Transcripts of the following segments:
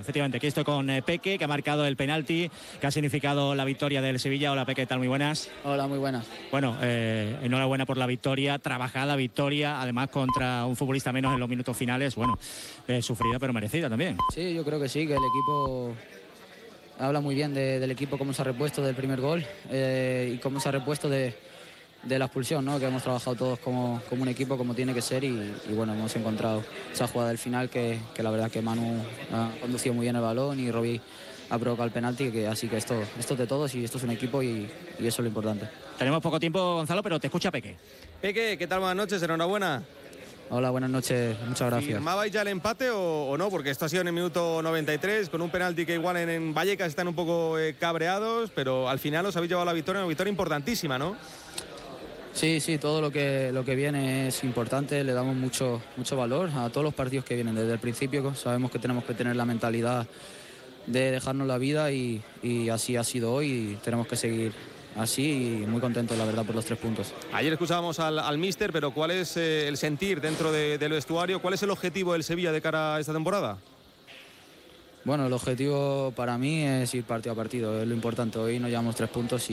efectivamente, aquí estoy con Peque, que ha marcado el penalti, que ha significado la victoria del Sevilla. Hola Peque, ¿qué tal? Muy buenas. Hola, muy buenas. Bueno, enhorabuena por la victoria, trabajada victoria, además contra un futbolista menos en los minutos finales. Bueno, sufrida pero merecida también. Sí, yo creo que sí, que el equipo habla muy bien del equipo, cómo se ha repuesto del primer gol y cómo se ha repuesto de la expulsión, ¿no? Que hemos trabajado todos como un equipo, como tiene que ser, y bueno, hemos encontrado esa jugada del final que la verdad que Manu ha conducido muy bien el balón y Robbie ha provocado el penalti, así que esto es de todos y esto es un equipo y eso es lo importante. Tenemos poco tiempo, Gonzalo, pero te escucha Peque. Peque, ¿qué tal? Buenas noches, enhorabuena. Hola, buenas noches, muchas gracias. ¿Firmabais ya el empate o no? Porque esto ha sido en el minuto 93, con un penalti que igual en Vallecas están un poco cabreados, pero al final os habéis llevado la victoria, una victoria importantísima, ¿no? Sí, todo lo que viene es importante, le damos mucho valor a todos los partidos que vienen. Desde el principio sabemos que tenemos que tener la mentalidad de dejarnos la vida y así ha sido hoy y tenemos que seguir así y muy contentos, la verdad, por los 3 puntos. Ayer escuchábamos al míster, pero ¿cuál es el sentir dentro del vestuario? ¿Cuál es el objetivo del Sevilla de cara a esta temporada? Bueno, el objetivo para mí es ir partido a partido, es lo importante. Hoy nos llevamos 3 puntos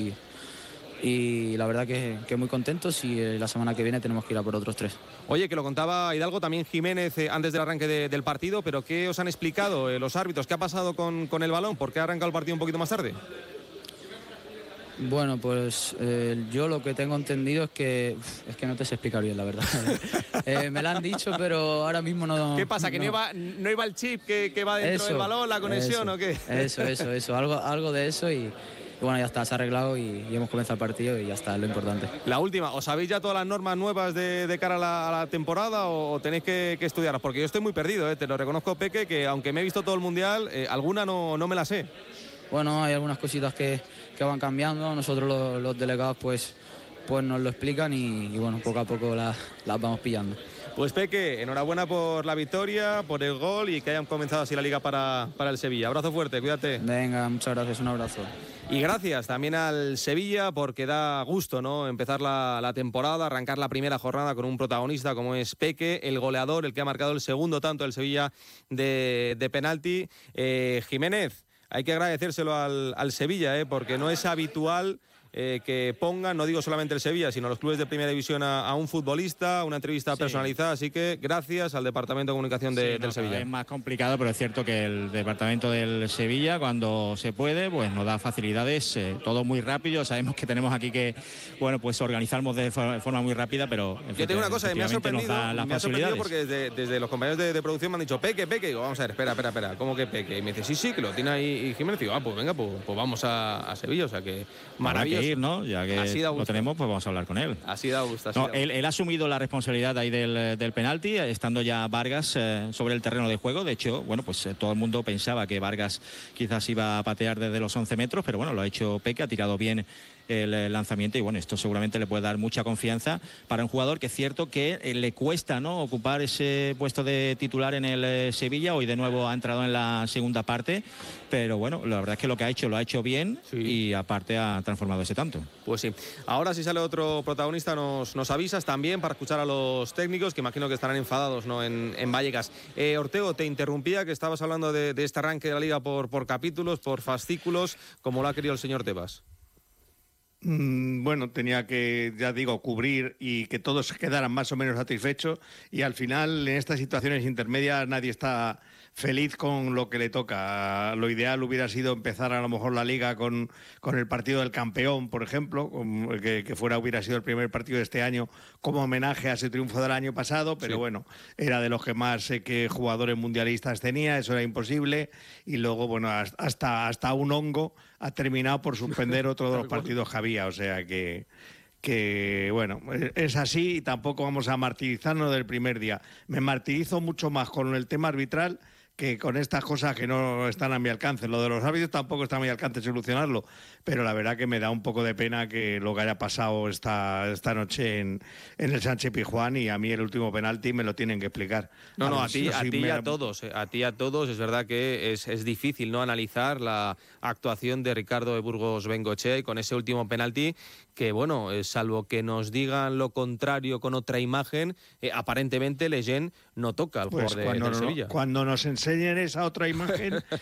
y la verdad que muy contentos y la semana que viene tenemos que ir a por otros 3. Oye, que lo contaba Hidalgo, también Jiménez antes del arranque del partido, pero ¿qué os han explicado los árbitros? ¿Qué ha pasado con el balón? ¿Por qué ha arrancado el partido un poquito más tarde? Bueno, pues yo lo que tengo entendido es que no te sé explicar bien, la verdad. Me lo han dicho, pero ahora mismo no... ¿Qué pasa? ¿Que no iba el chip que va dentro del balón, la conexión o qué? Eso, algo de eso y bueno, ya está, se ha arreglado y hemos comenzado el partido y ya está, es lo importante. La última, ¿os sabéis ya todas las normas nuevas de cara a la temporada o tenéis que estudiarlas? Porque yo estoy muy perdido, te lo reconozco, Peque, que aunque me he visto todo el Mundial, alguna no me la sé. Bueno, hay algunas cositas que van cambiando, nosotros los delegados pues nos lo explican y bueno, poco a poco las vamos pillando. Pues Peque, enhorabuena por la victoria, por el gol y que hayan comenzado así la liga para el Sevilla. Abrazo fuerte, cuídate. Venga, muchas gracias, un abrazo. Y gracias también al Sevilla porque da gusto, ¿no? Empezar la temporada, arrancar la primera jornada con un protagonista como es Peque, el goleador, el que ha marcado el segundo tanto del Sevilla de penalti. Jiménez, hay que agradecérselo al Sevilla, porque no es habitual que pongan, no digo solamente el Sevilla, sino los clubes de primera división a un futbolista, una entrevista personalizada, así que gracias al Departamento de Comunicación del Sevilla. Es más complicado, pero es cierto que el Departamento del Sevilla, cuando se puede, pues nos da facilidades, todo muy rápido. Sabemos que tenemos aquí que, bueno, pues organizarnos de forma muy rápida, pero yo tengo una cosa que me ha sorprendido porque desde los compañeros de producción me han dicho Peque, digo, vamos a ver, espera, ¿cómo que Peque? Y me dice, sí, que lo tiene ahí Jiménez, y digo, pues venga, pues vamos a Sevilla, o sea que maravilloso. ¿no? Ya que lo tenemos, pues vamos a hablar con él. Así da gusto. Él ha asumido la responsabilidad ahí del penalti, estando ya Vargas sobre el terreno de juego. De hecho, bueno, pues todo el mundo pensaba que Vargas quizás iba a patear desde los 11 metros, pero bueno, lo ha hecho Peque, ha tirado bien el lanzamiento y bueno, esto seguramente le puede dar mucha confianza para un jugador que es cierto que le cuesta, ¿no?, ocupar ese puesto de titular en el Sevilla. Hoy de nuevo ha entrado en la segunda parte, pero bueno, la verdad es que lo que lo ha hecho bien, sí. Y aparte ha transformado ese tanto. Pues sí. Ahora si sale otro protagonista nos avisas también para escuchar a los técnicos, que imagino que estarán enfadados, ¿no?, en Vallecas. Ortego, te interrumpía, que estabas hablando de este arranque de la liga por capítulos, por fascículos, como lo ha querido el señor Tebas. Bueno, tenía que, ya digo, cubrir y que todos se quedaran más o menos satisfechos, y al final en estas situaciones intermedias nadie está feliz con lo que le toca. Lo ideal hubiera sido empezar a lo mejor la liga con el partido del campeón, por ejemplo, que hubiera sido el primer partido de este año como homenaje a ese triunfo del año pasado, pero sí. Bueno, era de los que más que jugadores mundialistas tenía, eso era imposible, y luego, bueno, hasta un hongo ha terminado por suspender otro de los partidos que había, o sea que bueno, es así y tampoco vamos a martirizarnos del primer día. Me martirizo mucho más con el tema arbitral que con estas cosas que no están a mi alcance. Lo de los árbitros tampoco está a mi alcance solucionarlo, pero la verdad que me da un poco de pena que lo que haya pasado esta noche en el Sánchez Pizjuán, y a mí el último penalti me lo tienen que explicar. No, a ti y a todos. A ti y a todos, es verdad que es difícil, ¿no?, analizar la actuación de Ricardo de Burgos Bengoechea, y con ese último penalti que, bueno, salvo que nos digan lo contrario con otra imagen, aparentemente Lejeune no toca al jugador del Sevilla. Cuando nos enseñen esa otra imagen,